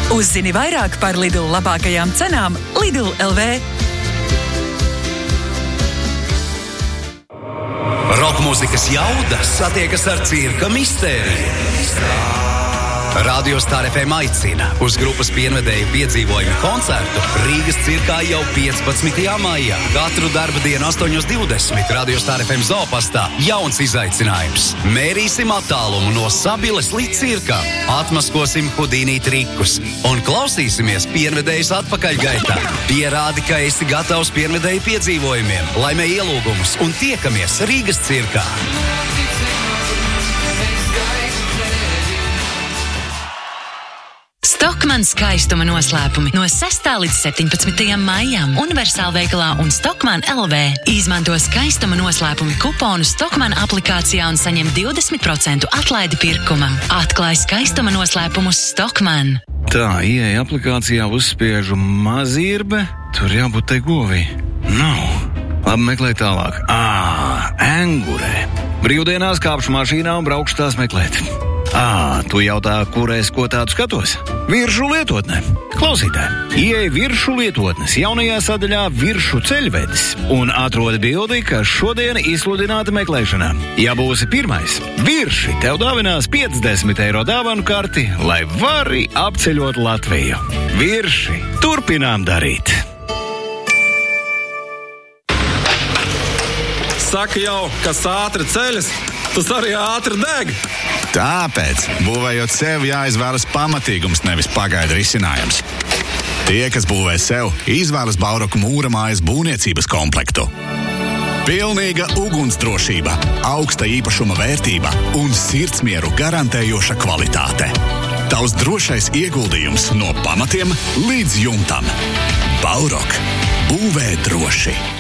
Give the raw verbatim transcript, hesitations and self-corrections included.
Uzzini vairāk par Lidl labākajām cenām Lidl L V. Rokmūzikas jauda satiekas ar cirka mistēriju. Radio Star F M aicina uz grupas pienvedēju piedzīvojumu koncertu Rīgas cirkā jau piecpadsmitajā maijā. Katru darba dienu astoņos divdesmit Radio Star F M zoopastā jauns izaicinājums. Mērīsim attālumu no Sabiles līdz cirkam, atmaskosim Hudīnī trikus un klausīsimies pienvedējus atpakaļgaitā. Pierādi, ka esi gatavs pienvedēju piedzīvojumiem, laimē ielūgumus un tiekamies Rīgas cirkā. Stockmann skaistuma noslēpumi no sestā līdz septiņpadsmitajam maijam Universālveikalā un Stockmann L V. Izmanto skaistuma noslēpumi kuponu Stockmann aplikācijā un saņem divdesmit procentu atlaidi pirkumam. Atklāj skaistuma noslēpumus Stockmann. Tā, ieeja aplikācijā, uzspiežu mazirbe, tur jābūt te govī. Nav. Labi, meklē tālāk. Ā, engurē. Brīvdienās kāpšu mašīnā un braukšu tās meklēt. Ā, tu jautā, kur es ko tādu skatos? Viršu lietotnē. Klausītāji, ieej viršu lietotnes jaunajā sadaļā Viršu ceļvedis un atrodi bildi, kas šodien izsludināta meklēšanā. Ja būsi pirmais, Virši tev dāvinās piecdesmit eiro dāvanu karti, lai vari apceļot Latviju. Virši, turpinām darīt. Saka jau, kas ātri ceļas, tas arī ātri deg. Tāpēc, būvējot sev, jāizvēlas pamatīgums, nevis pagaidu risinājums. Tie, kas būvē sev, izvēlas Bauroku mūra mājas būvniecības komplektu. Pilnīga ugunsdrošība, augsta īpašuma vērtība un sirdsmieru garantējoša kvalitāte. Tavs drošais ieguldījums no pamatiem līdz jumtam. Baurok. Būvē droši.